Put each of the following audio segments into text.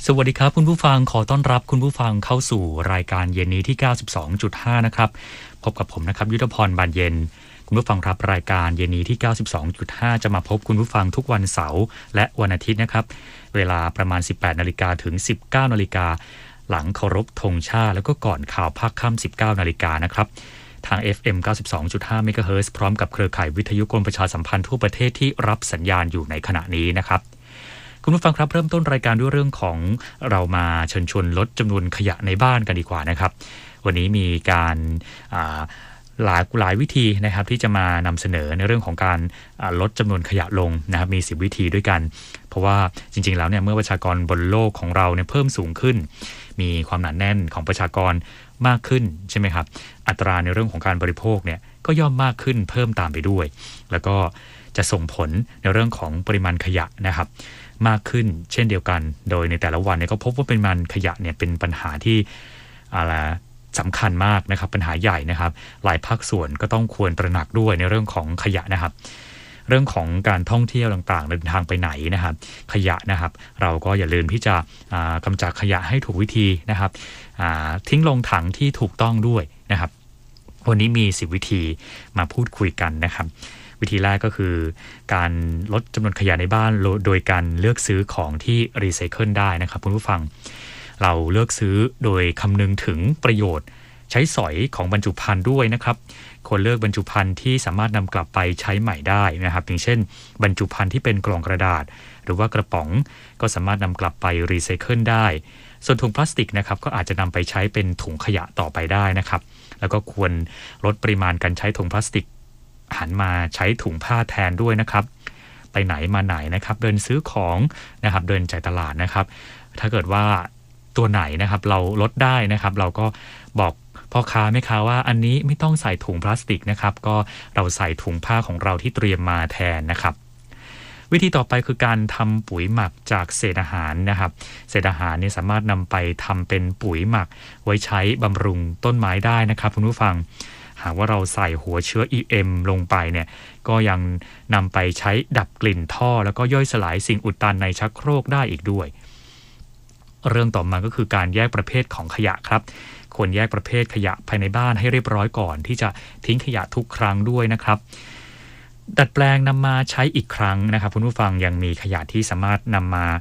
สวัสดีครับคุณผู้ฟังขอต้อนรับคุณผู้ฟังเข้าสู่รายการเย็นนี้ที่ 92.5 นะครับพบกับผมนะครับยุทธพรบานเย็นคุณผู้ฟังครับรายการเย็นนี้ที่ 92.5 จะมาพบคุณผู้ฟังทุกวันเสาร์และวันอาทิตย์นะครับเวลาประมาณ 18 นาฬิกาถึง 19 นาฬิกาหลังเคารพธงชาติแล้วก็ก่อนข่าวภาคค่ำ 19 นาฬิกานะครับทาง FM 92.5 เมกะเฮิรตซ์พร้อมกับเครือข่ายวิทยุกรมประชาสัมพันธ์ทั่วประเทศที่รับสัญญาณอยู่ในขณะนี้นะครับคุณผู้ฟังครับเริ่มต้นรายการด้วยเรื่องของเรามาเชิญชวนลดจำนวนขยะในบ้านกันดีกว่านะครับวันนี้มีการหลายวิธีนะครับที่จะมานำเสนอในเรื่องของการลดจำนวนขยะลงนะครับมี10วิธีด้วยกันเพราะว่าจริงๆแล้วเนี่ยเมื่อประชากรบนโลกของเราเนี่ยเพิ่มสูงขึ้นมีความหนาแน่นของประชากรมากขึ้นใช่ไหมครับอัตราในเรื่องของการบริโภคเนี่ยก็ย่อมมากขึ้นเพิ่มตามไปด้วยแล้วก็จะส่งผลในเรื่องของปริมาณขยะนะครับมากขึ้นเช่นเดียวกันโดยในแต่ละวันเนี่ยก็พบว่าปริมาณขยะเนี่ยเป็นปัญหาที่สำคัญมากนะครับปัญหาใหญ่นะครับหลายภาคส่วนก็ต้องควรตระหนักด้วยในเรื่องของขยะนะครับเรื่องของการท่องเที่ยวต่างๆเดินทางไปไหนนะครับขยะนะครับเราก็อย่าลืมที่จะกำจัดขยะให้ถูกวิธีนะครับทิ้งลงถังที่ถูกต้องด้วยนะครับวันนี้มี10วิธีมาพูดคุยกันนะครับวิธีแรกก็คือการลดจำนวนขยะในบ้านโดยการเลือกซื้อของที่รีไซเคิลได้นะครับคุณผู้ฟังเราเลือกซื้อโดยคำนึงถึงประโยชน์ใช้สอยของบรรจุภัณฑ์ด้วยนะครับควรเลือกบรรจุภัณฑ์ที่สามารถนำกลับไปใช้ใหม่ได้นะครับอย่างเช่นบรรจุภัณฑ์ที่เป็นกล่องกระดาษหรือว่ากระป๋องก็สามารถนำกลับไปรีไซเคิลได้ส่วนถุงพลาสติกนะครับก็อาจจะนำไปใช้เป็นถุงขยะต่อไปได้นะครับแล้วก็ควรลดปริมาณการใช้ถุงพลาสติกหันมาใช้ถุงผ้าแทนด้วยนะครับไปไหนมาไหนนะครับเดินซื้อของนะครับเดินจ่ายตลาดนะครับถ้าเกิดว่าตัวไหนนะครับเราลดได้นะครับเราก็บอกพ่อค้าแม่ค้าว่าอันนี้ไม่ต้องใส่ถุงพลาสติกนะครับก็เราใส่ถุงผ้าของเราที่เตรียมมาแทนนะครับวิธีต่อไปคือการทำปุ๋ยหมักจากเศษอาหารนะครับเศษอาหารนี่สามารถนำไปทำเป็นปุ๋ยหมักไว้ใช้บำรุงต้นไม้ได้นะครับคุณผู้ฟังหากว่าเราใส่หัวเชื้อ EM ลงไปเนี่ยก็ยังนำไปใช้ดับกลิ่นท่อแล้วก็ย่อยสลายสิ่งอุดตันในชักโครกได้อีกด้วยเรื่องต่อมาก็คือการแยกประเภทของขยะครับควรแยกประเภทขยะภายในบ้านให้เรียบร้อยก่อนที่จะทิ้งขยะทุกครั้งด้วยนะครับดัดแปลงนำมาใช้อีกครั้งนะครับคุณผู้ฟังยังมีขยะที่สามารถนำมา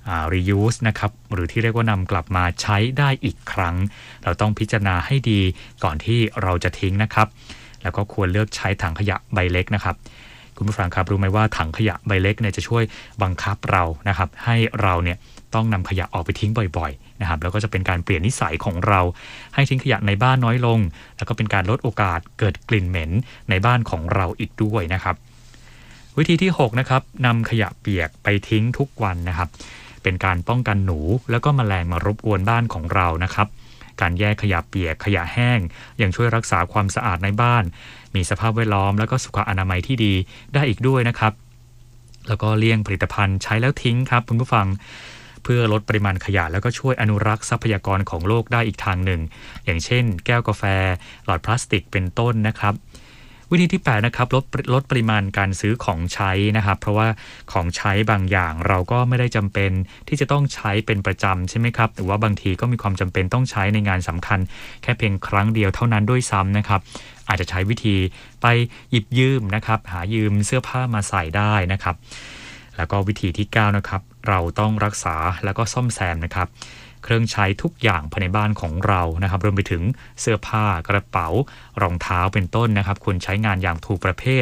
reuse นะครับหรือที่เรียกว่านำกลับมาใช้ได้อีกครั้งเราต้องพิจารณาให้ดีก่อนที่เราจะทิ้งนะครับแล้วก็ควรเลือกใช้ถังขยะใบเล็กนะครับคุณผู้ฟังครับรู้ไหมว่าถังขยะใบเล็กเนี่ยจะช่วยบังคับเรานะครับให้เราเนี่ยต้องนำขยะออกไปทิ้งบ่อยๆนะครับแล้วก็จะเป็นการเปลี่ยนนิสัยของเราให้ทิ้งขยะในบ้านน้อยลงแล้วก็เป็นการลดโอกาสเกิดกลิ่นเหม็นในบ้านของเราอีกด้วยนะครับวิธีที่6นะครับนำขยะเปียกไปทิ้งทุกวันนะครับเป็นการป้องกันหนูแล้วก็แมลงมารบกวนบ้านของเรานะครับการแยกขยะเปียกขยะแห้งยังช่วยรักษาความสะอาดในบ้านมีสภาพแวดล้อมแล้วก็สุขอนามัยที่ดีได้อีกด้วยนะครับแล้วก็เลี่ยงผลิตภัณฑ์ใช้แล้วทิ้งครับคุณผู้ฟังเพื่อลดปริมาณขยะแล้วก็ช่วยอนุรักษ์ทรัพยากรของโลกได้อีกทางหนึ่งอย่างเช่นแก้วกาแฟหลอดพลาสติกเป็นต้นนะครับวิธีที่8นะครับลดปริมาณการซื้อของใช้นะครับเพราะว่าของใช้บางอย่างเราก็ไม่ได้จำเป็นที่จะต้องใช้เป็นประจำใช่ไหมครับหรือว่าบางทีก็มีความจำเป็นต้องใช้ในงานสำคัญแค่เพียงครั้งเดียวเท่านั้นด้วยซ้ำนะครับอาจจะใช้วิธีไปหยิบยืมนะครับหายืมเสื้อผ้ามาใส่ได้นะครับแล้วก็วิธีที่9นะครับเราต้องรักษาแล้วก็ซ่อมแซมนะครับเครื่องใช้ทุกอย่างภายในบ้านของเรานะครับรวมไปถึงเสื้อผ้ากระเป๋ารองเท้าเป็นต้นนะครับควรใช้งานอย่างถูกประเภท